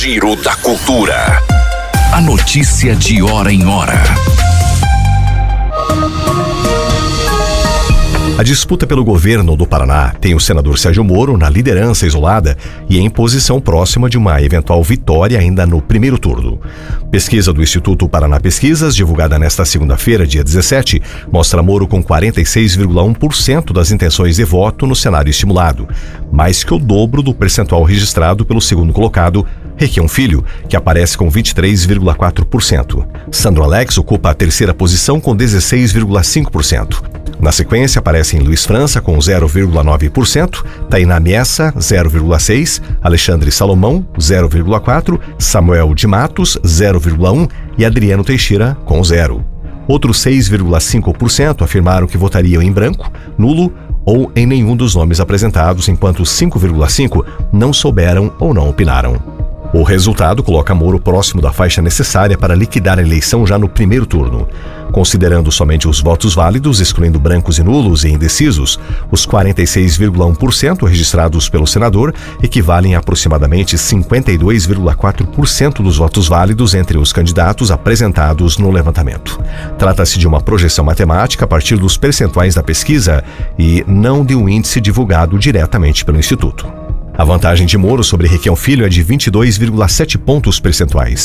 Giro da Cultura. A notícia de hora em hora. A disputa pelo governo do Paraná tem o senador Sérgio Moro na liderança isolada e em posição próxima de uma eventual vitória ainda no primeiro turno. Pesquisa do Instituto Paraná Pesquisas, divulgada nesta segunda-feira, dia 17, mostra Moro com 46,1% das intenções de voto no cenário estimulado, mais que o dobro do percentual registrado pelo segundo colocado, Requião Filho, que aparece com 23,4%. Sandro Alex ocupa a terceira posição com 16,5%. Na sequência, aparecem Luiz França com 0,9%, Tainá Miessa, 0,6%, Alexandre Salomão, 0,4%, Samuel de Matos, 0,1% e Adriano Teixeira, com 0%. Outros 6,5% afirmaram que votariam em branco, nulo ou em nenhum dos nomes apresentados, enquanto 5,5% não souberam ou não opinaram. O resultado coloca Moro próximo da faixa necessária para liquidar a eleição já no primeiro turno. Considerando somente os votos válidos, excluindo brancos e nulos e indecisos, os 46,1% registrados pelo senador equivalem a aproximadamente 52,4% dos votos válidos entre os candidatos apresentados no levantamento. Trata-se de uma projeção matemática a partir dos percentuais da pesquisa e não de um índice divulgado diretamente pelo Instituto. A vantagem de Moro sobre Requião Filho é de 22,7 pontos percentuais.